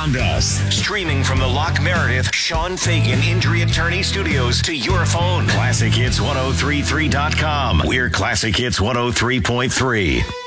around us. Streaming from the Locke Meredith Sean Fagan Injury Attorney Studios to your phone. ClassicHits1033.com. We're Classic Hits 103.3.